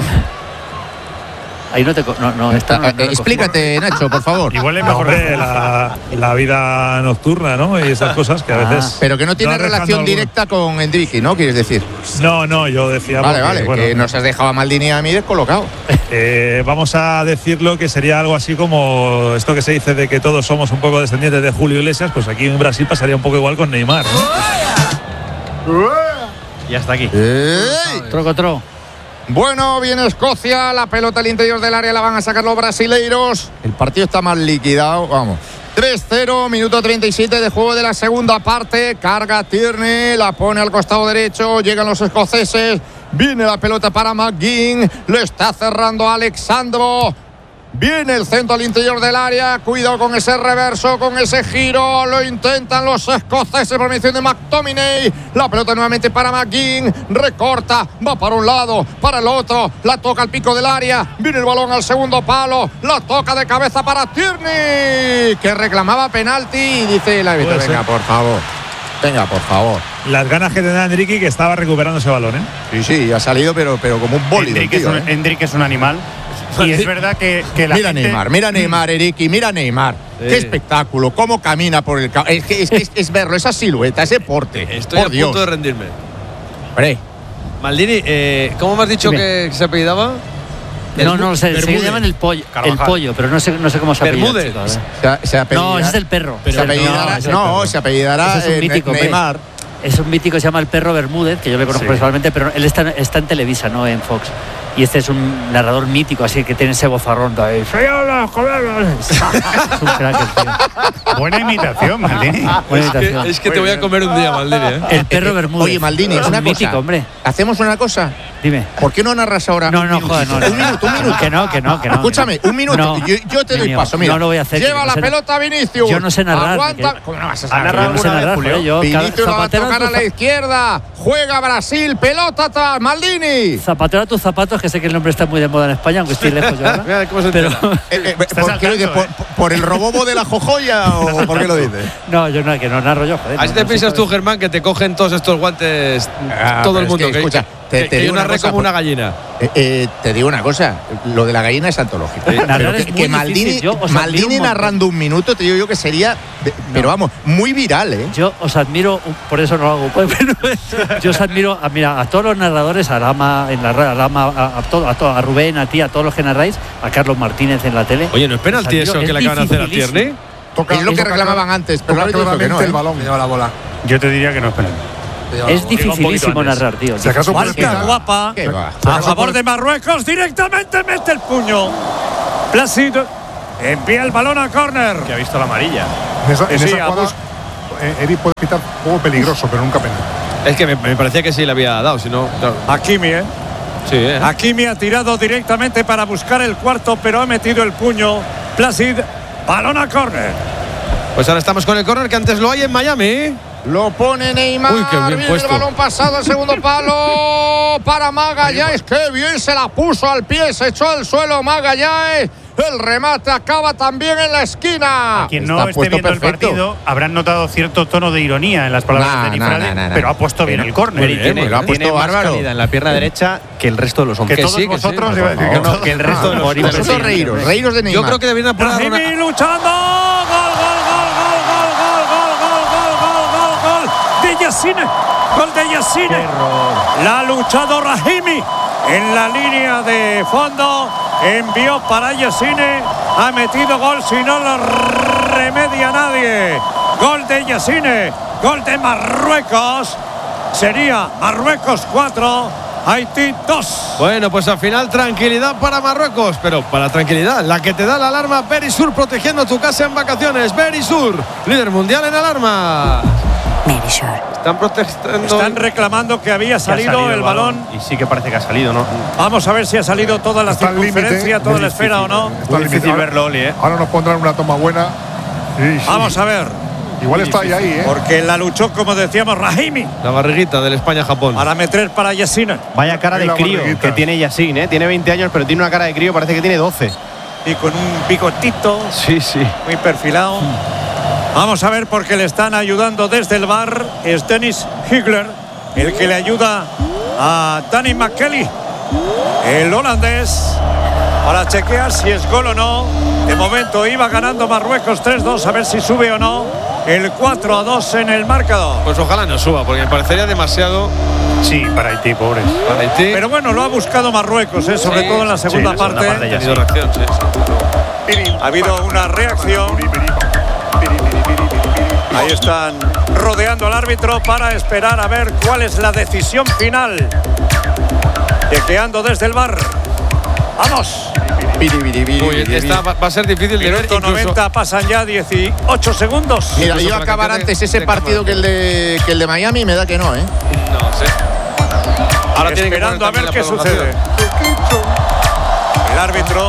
Ahí no explícate, Nacho, por favor. Igual es mejor la vida nocturna, ¿no? Y esas cosas que a veces. Pero que no tiene relación directa con Endricky, ¿no? ¿Quieres decir? No, yo decía. Vale, bueno, que nos has dejado a Maldini y a mí descolocado. Vamos a decirlo que sería algo así como esto que se dice de que todos somos un poco descendientes de Julio Iglesias, pues aquí en Brasil pasaría un poco igual con Neymar, ¿no? Y hasta aquí. Troco. Bueno, viene Escocia, la pelota al interior del área la van a sacar los brasileiros. El partido está más liquidado, vamos. 3-0, minuto 37 de juego de la segunda parte. Carga Tierney, la pone al costado derecho, llegan los escoceses. Viene la pelota para McGinn, lo está cerrando Alexandro. Viene el centro al interior del área. Cuidado con ese reverso, con ese giro. Lo intentan los escoceses por mención de McTominay. La pelota nuevamente para McGinn. Recorta, va para un lado, para el otro. La toca al pico del área. Viene el balón al segundo palo. La toca de cabeza para Tierney, que reclamaba penalti. Y dice el árbitro, venga, por favor. Venga, por favor. Las ganas que tenía Endricky, que estaba recuperando ese balón, ¿eh? Sí, ha salido, pero como un bólido. Endricky es un animal. Y es verdad que la mira gente... Mira Neymar, Eriki, mira Neymar. Qué espectáculo, cómo camina por el campo. Es verlo, esa silueta, ese porte. Estoy por a punto de rendirme. Hombre. Maldini, ¿cómo me has dicho que se apellidaba? No, se llaman el pollo, pero no sé cómo se apellida. Bermúdez. No, ese es el perro. Se apellidará Neymar. Es un mítico, se llama el perro Bermúdez, que yo le conozco personalmente, pero él está en Televisa, no en Fox. Y este es un narrador mítico, así que tiene ese bozarrón. Es un crack el tío. Buena imitación, Maldini. Es que te voy a comer un día, Maldini, ¿eh? El perro Bermúdez. Oye, Maldini, es una un mítico, cosa. Hombre. Hacemos una cosa. Dime. ¿Por qué no narras ahora? No, joder, no. Un minuto. Que no. Escúchame, un minuto. No, yo te doy paso, mira. No lo voy a hacer. Lleva la pelota Vinicius. Yo no sé narrar. Aguanta. ¿Cómo no vas a narrar? No sé narrar, Vinicius la va a tocar a la izquierda. Juega Brasil, pelota atrás, Maldini. Zapatero a tus zapatos, que sé que el nombre está muy de moda en España, aunque estoy lejos yo ahora. Pero ¿por qué lo dices? ¿Por el robobo de la jojoya o por qué lo dices? No, que no narro yo, joder. Así te piensas tú, Germán, que te cogen todos estos guantes todo el mundo. Escucha, que hay una red como una gallina. Te digo una cosa, lo de la gallina es antológico. Pero que Maldini narrando un minuto, te digo yo que sería, pero vamos, muy viral, ¿eh? Yo os admiro, por eso no lo hago. Yo os admiro, a todos los narradores, a Lama, a Rubén, a ti, a todos los que narráis, a Carlos Martínez en la tele. Oye, ¿no es penalti eso que le acaban de hacer a Tierney? Es lo que reclamaban antes, pero ahora dijo que no, el balón lleva la bola. Yo te diría que no es penalti. Es dificilísimo narrar, tío. Si acaso marca guapa a favor de Marruecos, directamente mete el puño. Plácido envía el balón a córner. Que ha visto la amarilla. En esa jugada, Eric puede pitar juego peligroso, pero nunca penal. Es que me parecía que sí le había dado, si no. Claro. Hakimi, Sí, Hakimi ha tirado directamente para buscar el cuarto, pero ha metido el puño. Placid, balón a córner. Pues ahora estamos con el córner que antes lo hay en Miami. Lo pone Neymar. Uy, qué bien puesto. El balón pasado al segundo palo para Magallanes. Qué bien se la puso al pie, se echó al suelo Magallanes. El remate acaba también en la esquina. A quien no esté viendo el partido, habrán notado cierto tono de ironía en las palabras de Nifradi, pero ha puesto bien el córner. Tiene más calidad en la pierna derecha que el resto de los hombres. Que todos vosotros, que el resto de los vosotros reíros de Neymar. Yo creo que deberían apurar Rahimi luchando. Gol de Yassine. La ha luchado Rahimi en la línea de fondo. Envió para Yassine. Ha metido gol, si no lo remedia nadie. Gol de Yassine. Gol de Marruecos. Sería Marruecos 4, Haití 2. Bueno, pues al final tranquilidad para Marruecos, pero para tranquilidad, la que te da la alarma Verisur, protegiendo tu casa en vacaciones. Verisur, líder mundial en alarma. Están protestando. Están reclamando que había salido el balón. Y sí que parece que ha salido, ¿no? Vamos a ver si ha salido toda la circunferencia, toda la esfera o no. Está difícil verlo, Oli, Ahora nos pondrán una toma buena. Sí. Vamos a ver. Igual está ahí, Porque la luchó, como decíamos, Rahimi. La barriguita del España-Japón. Para meter para Yassine. Vaya cara de crío que tiene Yassine, Tiene 20 años, pero tiene una cara de crío, parece que tiene 12. Y con un bigotito. Sí. Muy perfilado. Vamos a ver, porque le están ayudando desde el bar. Es Dennis Higler, el que le ayuda a Danny McKelly, el holandés, para chequear si es gol o no. De momento iba ganando Marruecos 3-2, a ver si sube o no el 4-2 en el marcador. Pues ojalá no suba, porque me parecería demasiado. Sí, para Haití, pobres. Para Haití. Pero bueno, lo ha buscado Marruecos, sobre todo en la segunda parte. Ha habido una reacción. Ahí están rodeando al árbitro para esperar a ver cuál es la decisión final. Chequeando desde el bar. ¡Vamos! Esta va a ser difícil de ver. Minuto 90, pasan ya 18 segundos. Mira, iba a acabar antes ese partido que el de Miami, me da que no, No sé. Ahora tienen que esperando a ver qué sucede. El árbitro.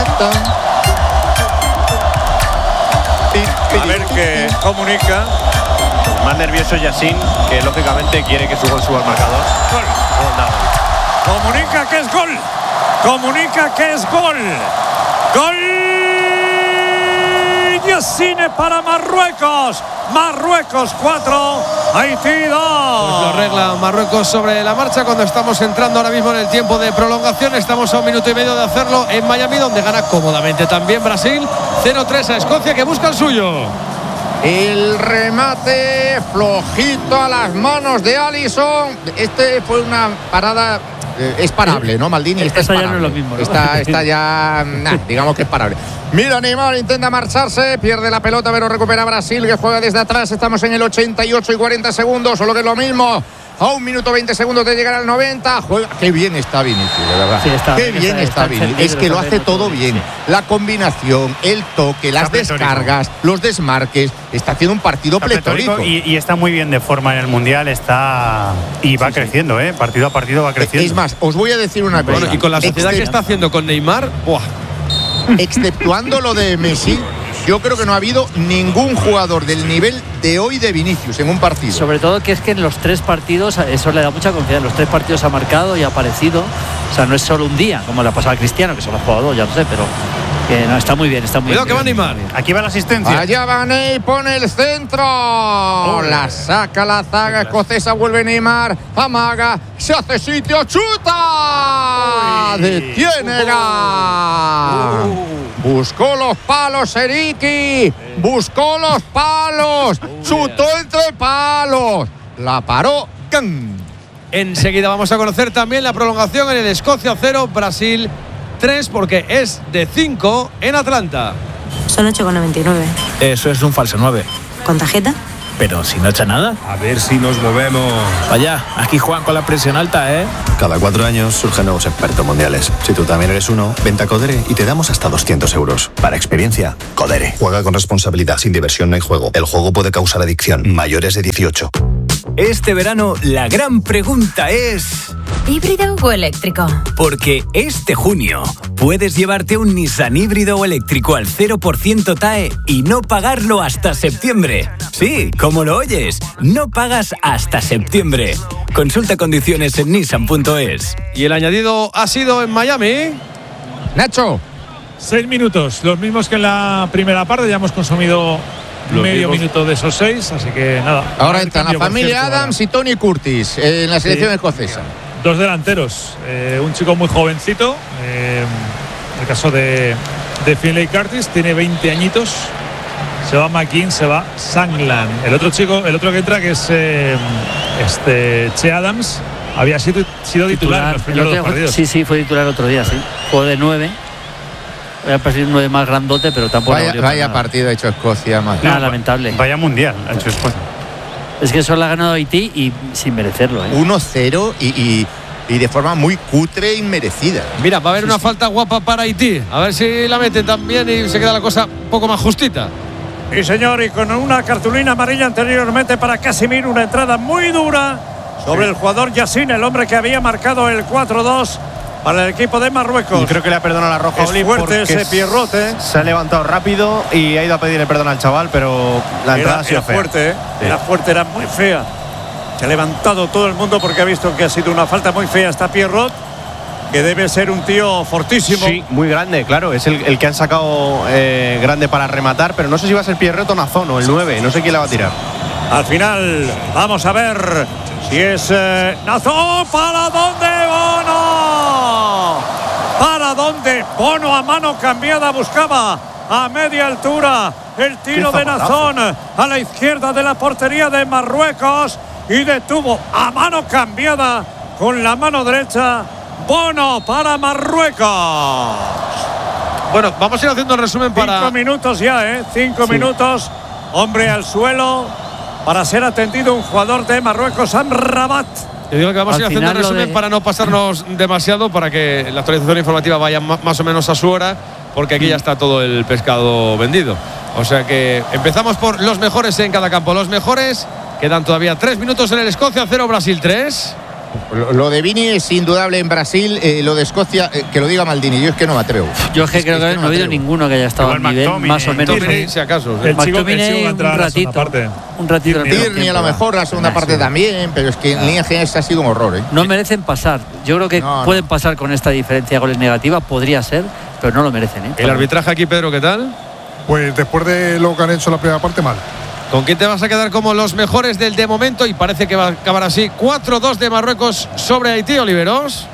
A ver qué comunica. Más nervioso Yassine, que lógicamente quiere que su gol suba al marcador. Comunica que es gol. Comunica que es gol. Gol Yassine para Marruecos. Marruecos 4, Haití 2. Pues lo arregla Marruecos sobre la marcha cuando estamos entrando ahora mismo en el tiempo de prolongación. Estamos a un minuto y medio de hacerlo en Miami, donde gana cómodamente también Brasil. 0-3 a Escocia, que busca el suyo. El remate flojito a las manos de Alisson. Este fue una parada. Es parable, ¿no, Maldini? Esta ya no es lo mismo, ¿no? Esta ya, digamos que es parable. Mira, Neymar intenta marcharse, pierde la pelota, pero recupera Brasil, que juega desde atrás. Estamos en el 88 y 40 segundos, solo que es lo mismo. A 1 minuto 20 segundos de llegar al 90. Juega. Qué bien está Vinicius, de verdad. Sí, Qué bien está Vinicius. Es que lo hace todo bien. La combinación, el toque, las descargas, los desmarques. Está haciendo un partido pletórico. Y está muy bien de forma en el Mundial. Y va creciendo, partido a partido va creciendo. Es más, os voy a decir una cosa. Bueno, y con la sociedad que está haciendo con Neymar, ¡buah! Exceptuando lo de Messi, yo creo que no ha habido ningún jugador del nivel de hoy de Vinicius en un partido. Sobre todo que es que en los 3 partidos, eso le da mucha confianza. En los 3 partidos ha marcado y ha aparecido. O sea, no es solo un día, como le ha pasado a Cristiano, que solo ha jugado 2, ya lo sé, pero Que no, está muy bien, está muy Cuidado bien. que va Neymar. Aquí va la asistencia. Allá va Ney, pone el centro. La saca la zaga escocesa, vuelve Neymar. Amaga, se hace sitio, chuta. Detiene. Buscó los palos Eriki. Buscó los palos. Chutó entre palos. La paró. ¡Can! Enseguida vamos a conocer también la prolongación en el Escocia 0, Brasil 3, porque es de 5 en Atlanta. Son 8,99. Eso es un falso 9. ¿Con tarjeta? Pero si no echa nada. A ver si nos movemos. Vaya, aquí juegan con la presión alta, ¿eh? Cada 4 años surgen nuevos expertos mundiales. Si tú también eres uno, vente a Codere y te damos hasta 200 euros. Para experiencia, Codere. Juega con responsabilidad. Sin diversión no hay juego. El juego puede causar adicción. Mayores de 18. Este verano la gran pregunta es... ¿híbrido o eléctrico? Porque este junio puedes llevarte un Nissan híbrido o eléctrico al 0% TAE y no pagarlo hasta septiembre. Sí, como lo oyes, no pagas hasta septiembre. Consulta condiciones en nissan.es. Y el añadido ha sido en Miami. Nacho. 6 minutos, los mismos que en la primera parte. Ya hemos consumido medio minuto de esos 6, así que nada. Ahora entran la familia Adams y Tony Curtis en la selección escocesa. 2 delanteros, un chico muy jovencito, en el caso de Finlay Curtis, tiene 20 añitos. Se va McKean, se va Sangland. El otro que entra, que es Che Adams, había sido titular en los primeros 2 partidos. Sí, fue titular el otro día, sí. Jugó de 9. Voy a partir un 9 más grandote, pero tampoco. Vaya partido ha hecho Escocia, más. Nada, lamentable. Vaya mundial ha hecho Escocia. Es que solo ha ganado Haití y sin merecerlo. 1-0 y de forma muy cutre y merecida. Mira, va a haber una falta guapa para Haití. A ver si la meten también y se queda la cosa un poco más justita. Y señor, y con una cartulina amarilla anteriormente para Casimir, una entrada muy dura sobre el jugador Yassin, el hombre que había marcado el 4-2 para el equipo de Marruecos. Y creo que le ha perdonado la roja a Oli. Es fuerte ese Pierrote. Se ha levantado rápido y ha ido a pedirle perdón al chaval, pero la entrada ha sido fea. Fuerte, Sí. Era fuerte, era muy fea. Se ha levantado todo el mundo porque ha visto que ha sido una falta muy fea. Está Pierrot, que debe ser un tío fortísimo. Sí, muy grande, claro. Es el que han sacado grande para rematar, pero no sé si va a ser Pierrot o Nazón o el 9. No sé quién la va a tirar. Al final, vamos a ver si es Nazón. ¿Para dónde Bono? ¿Para dónde? Bono a mano cambiada buscaba a media altura el tiro de Nazón a la izquierda de la portería de Marruecos y detuvo a mano cambiada con la mano derecha Bono para Marruecos. Bueno, vamos a ir haciendo el resumen para... 5 minutos ya, 5 minutos. Hombre al suelo para ser atendido un jugador de Marruecos, Amrabat. Yo digo que vamos a ir haciendo el resumen para no pasarnos demasiado, para que la actualización informativa vaya más o menos a su hora, porque aquí ya está todo el pescado vendido. O sea que empezamos por los mejores en cada campo. Los mejores, quedan todavía 3 minutos en el Escocia 0, Brasil 3. Lo de Vini es indudable en Brasil, lo de Escocia, que lo diga Maldini, yo es que no me atrevo. Yo es que creo que no ha habido ninguno que haya estado al nivel, más o menos. Si acaso. El chico un ratito. Tierney a lo mejor la segunda parte también, pero es que en línea general ha sido un horror. No merecen pasar. Yo creo que pueden pasar con esta diferencia de goles negativa, podría ser, pero no lo merecen. El arbitraje aquí, Pedro, ¿qué tal? Pues después de lo que han hecho en la primera parte, mal. ¿Con quién te vas a quedar como los mejores del de momento? Y parece que va a acabar así. 4-2 de Marruecos sobre Haití, Oliveros.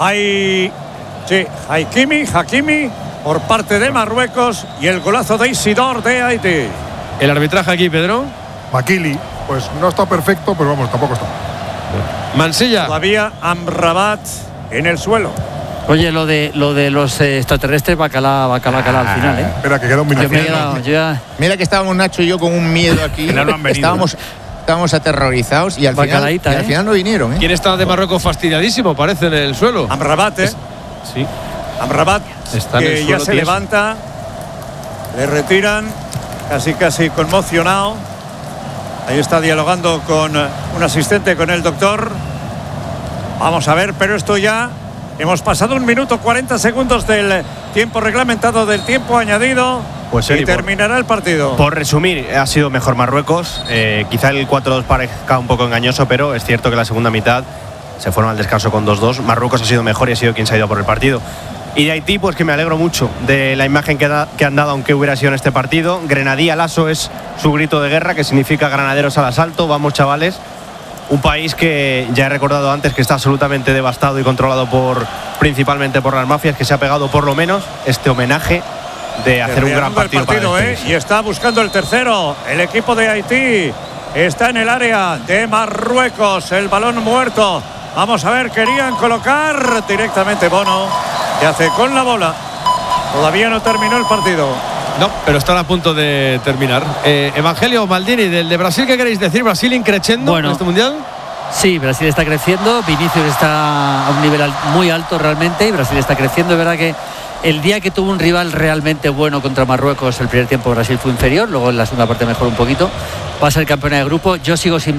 Hakimi por parte de Marruecos y el golazo de Isidor de Haití. El arbitraje aquí, Pedro. Makili, pues no está perfecto, pero vamos, tampoco está. Mansilla. Todavía Amrabat en el suelo. Oye, lo de los extraterrestres va a calar al final, ¿eh? Espera, que queda un minuto. Mira que estábamos Nacho y yo con un miedo aquí. Estábamos aterrorizados y al final no vinieron, ¿eh? ¿Quién está de Marruecos fastidiadísimo? Parece en el suelo. Amrabat, Sí. Amrabat, está que en el suelo, ya se levanta. Le retiran, casi conmocionado. Ahí está dialogando con un asistente, con el doctor. Vamos a ver, pero esto ya... Hemos pasado 1 minuto 40 segundos del tiempo reglamentado, del tiempo añadido. Pues y terminará el partido. Por resumir, ha sido mejor Marruecos. Quizá el 4-2 parezca un poco engañoso, pero es cierto que la segunda mitad se fueron al descanso con 2-2. Marruecos ha sido mejor y ha sido quien se ha ido por el partido. Y de Haití, pues que me alegro mucho de la imagen que han dado, aunque hubiera sido en este partido. Grenadí al aso es su grito de guerra, que significa granaderos al asalto. Vamos, chavales. Un país que ya he recordado antes que está absolutamente devastado y controlado principalmente por las mafias, que se ha pegado por lo menos este homenaje de hacer un gran partido para el país. Y está buscando el tercero. El equipo de Haití está en el área de Marruecos. El balón muerto. Vamos a ver, querían colocar directamente Bono. ¿Qué hace con la bola? Todavía no terminó el partido. No, pero están a punto de terminar. Evangelio Maldini, del de Brasil, ¿qué queréis decir? ¿Brasil increciendo en este mundial? Sí, Brasil está creciendo. Vinicius está a un nivel muy alto realmente y Brasil está creciendo. Es verdad que el día que tuvo un rival realmente bueno contra Marruecos, el primer tiempo Brasil fue inferior, luego en la segunda parte mejoró un poquito. Va a ser campeona de grupo. Yo sigo sin